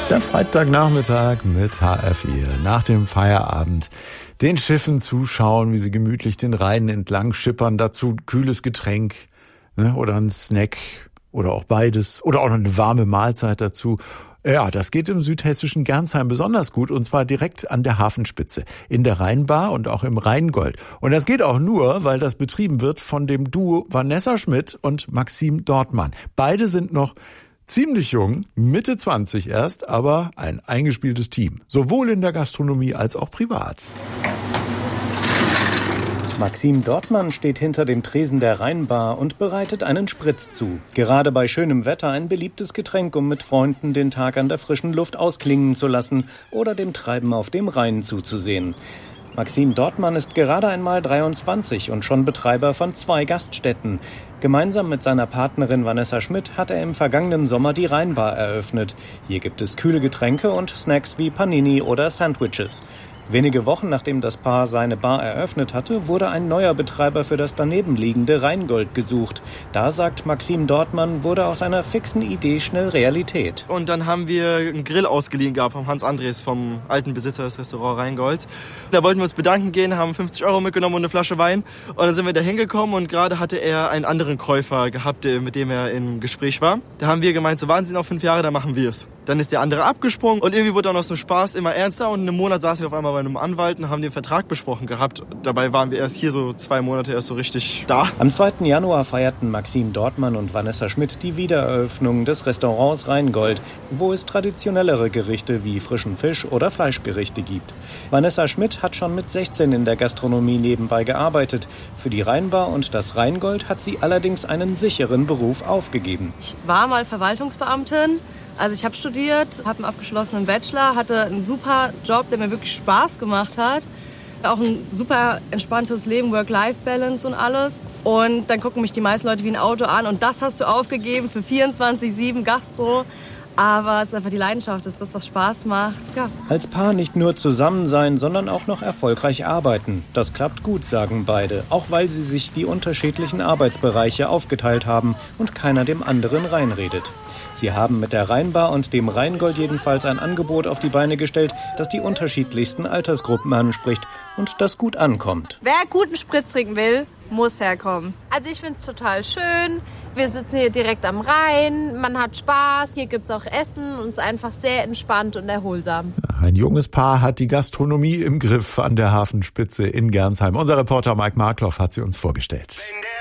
Der Freitagnachmittag mit HR4. Nach dem Feierabend den Schiffen zuschauen, wie sie gemütlich den Rhein entlang schippern. Dazu kühles Getränk, ne, oder ein Snack oder auch beides. Oder auch noch eine warme Mahlzeit dazu. Ja, das geht im südhessischen Gernsheim besonders gut, und zwar direkt an der Hafenspitze, in der Rheinbar und auch im Rheingold. Und das geht auch nur, weil das betrieben wird von dem Duo Vanessa Schmidt und Maxim Dortmann. Beide sind noch ziemlich jung, Mitte 20 erst, aber ein eingespieltes Team. Sowohl in der Gastronomie als auch privat. Maxim Dortmann steht hinter dem Tresen der Rheinbar und bereitet einen Spritz zu. Gerade bei schönem Wetter ein beliebtes Getränk, um mit Freunden den Tag an der frischen Luft ausklingen zu lassen oder dem Treiben auf dem Rhein zuzusehen. Maxim Dortmann ist gerade einmal 23 und schon Betreiber von 2 Gaststätten. Gemeinsam mit seiner Partnerin Vanessa Schmidt hat er im vergangenen Sommer die Rheinbar eröffnet. Hier gibt es kühle Getränke und Snacks wie Panini oder Sandwiches. Wenige Wochen nachdem das Paar seine Bar eröffnet hatte, wurde ein neuer Betreiber für das danebenliegende Rheingold gesucht. Da, sagt Maxim Dortmann, wurde aus einer fixen Idee schnell Realität. Und dann haben wir einen Grill ausgeliehen gehabt vom Hans Andres, vom alten Besitzer des Restaurants Rheingold. Da wollten wir uns bedanken gehen, haben 50 € mitgenommen und eine Flasche Wein. Und dann sind wir da hingekommen und gerade hatte er einen anderen Käufer gehabt, mit dem er im Gespräch war. Da haben wir gemeint, so waren sie noch 5 Jahre, dann machen wir es. Dann ist der andere abgesprungen und irgendwie wurde dann aus dem Spaß immer ernster, und in einem Monat saßen wir auf einmal bei einem Anwalt und haben den Vertrag besprochen gehabt. Dabei waren wir erst hier so 2 Monate erst so richtig da. Am 2. Januar feierten Maxim Dortmann und Vanessa Schmidt die Wiedereröffnung des Restaurants Rheingold, wo es traditionellere Gerichte wie frischen Fisch oder Fleischgerichte gibt. Vanessa Schmidt hat schon mit 16 in der Gastronomie nebenbei gearbeitet. Für die Rheinbar und das Rheingold hat sie allerdings einen sicheren Beruf aufgegeben. Ich war mal Verwaltungsbeamtin. Also ich habe studiert, habe einen abgeschlossenen Bachelor, hatte einen super Job, der mir wirklich Spaß gemacht hat. Auch ein super entspanntes Leben, Work-Life-Balance und alles. Und dann gucken mich die meisten Leute wie ein Auto an, und das hast du aufgegeben für 24/7 Gastro. Aber es ist einfach die Leidenschaft, es ist das, was Spaß macht. Ja. Als Paar nicht nur zusammen sein, sondern auch noch erfolgreich arbeiten. Das klappt gut, sagen beide. Auch weil sie sich die unterschiedlichen Arbeitsbereiche aufgeteilt haben und keiner dem anderen reinredet. Sie haben mit der Rheinbar und dem Rheingold jedenfalls ein Angebot auf die Beine gestellt, das die unterschiedlichsten Altersgruppen anspricht und das gut ankommt. Wer guten Spritz trinken will, muss herkommen. Also ich finde es total schön. Wir sitzen hier direkt am Rhein, man hat Spaß, hier gibt es auch Essen und es ist einfach sehr entspannt und erholsam. Ein junges Paar hat die Gastronomie im Griff an der Hafenspitze in Gernsheim. Unser Reporter Mike Markloff hat sie uns vorgestellt.